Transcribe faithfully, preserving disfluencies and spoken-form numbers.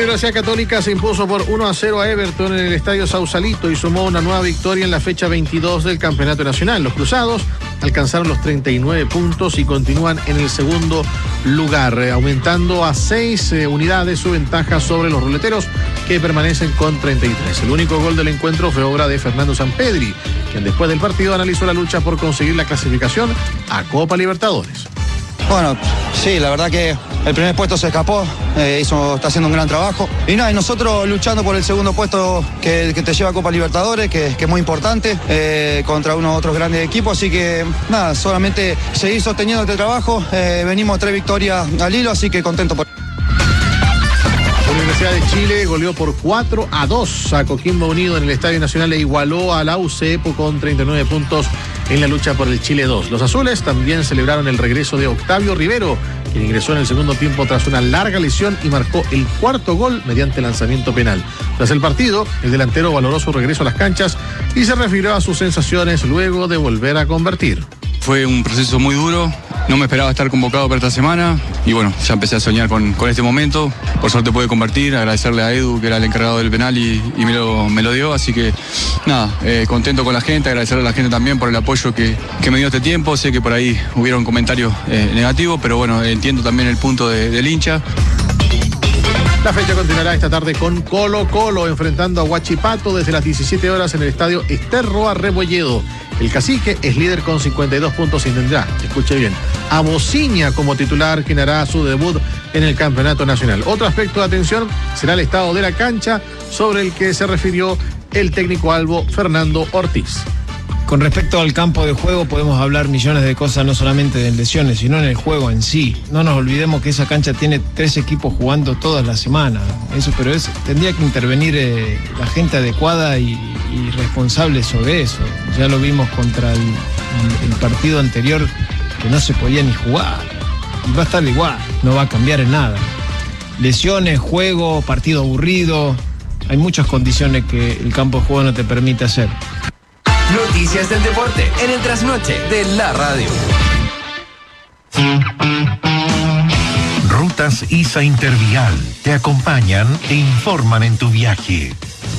Universidad Católica se impuso por uno a cero a Everton en el Estadio Sausalito y sumó una nueva victoria en la fecha veintidós del Campeonato Nacional. Los cruzados alcanzaron los treinta y nueve puntos y continúan en el segundo lugar, eh, aumentando a seis eh, unidades su ventaja sobre los ruleteros, que permanecen con treinta y tres. El único gol del encuentro fue obra de Fernando Sampedri, quien después del partido analizó la lucha por conseguir la clasificación a Copa Libertadores. Bueno, sí, la verdad que el primer puesto se escapó, eh, hizo, está haciendo un gran trabajo. Y nada, y nosotros luchando por el segundo puesto que, que te lleva a Copa Libertadores, que, que es muy importante, eh, contra unos otros grandes equipos. Así que nada, solamente seguir sosteniendo este trabajo. Eh, venimos tres victorias al hilo, así que contento por... La Universidad de Chile goleó por cuatro a dos a Coquimbo Unido en el Estadio Nacional e igualó a la U C E P con treinta y nueve puntos en la lucha por el Chile dos. Los azules también celebraron el regreso de Octavio Rivero, quien ingresó en el segundo tiempo tras una larga lesión y marcó el cuarto gol mediante lanzamiento penal. Tras el partido, el delantero valoró su regreso a las canchas y se refirió a sus sensaciones luego de volver a convertir. Fue un proceso muy duro, no me esperaba estar convocado para esta semana y bueno, ya empecé a soñar con, con este momento. Por suerte pude convertir, agradecerle a Edu, que era el encargado del penal y, y me, lo, me lo dio, así que nada, eh, contento con la gente, agradecerle a la gente también por el apoyo que, que me dio este tiempo. Sé que por ahí hubieron comentarios eh, negativos, pero bueno, entiendo también el punto de, del hincha. La fecha continuará esta tarde con Colo Colo enfrentando a Huachipato desde las diecisiete horas en el estadio Ester Roa Rebolledo. El Cacique es líder con cincuenta y dos puntos y tendrá, escuche bien, a Mociña como titular, quien hará su debut en el Campeonato Nacional. Otro aspecto de atención será el estado de la cancha, sobre el que se refirió el técnico albo Fernando Ortiz. Con respecto al campo de juego podemos hablar millones de cosas, no solamente de lesiones, sino en el juego en sí. No nos olvidemos que esa cancha tiene tres equipos jugando todas las semanas. Eso, pero es, tendría que intervenir eh, la gente adecuada y, y responsable sobre eso. Ya lo vimos contra el, el partido anterior, que no se podía ni jugar. Y va a estar igual, no va a cambiar en nada. Lesiones, juego, partido aburrido. Hay muchas condiciones que el campo de juego no te permite hacer. Noticias del deporte en el trasnoche de la radio. Rutas I S A Intervial te acompañan e informan en tu viaje.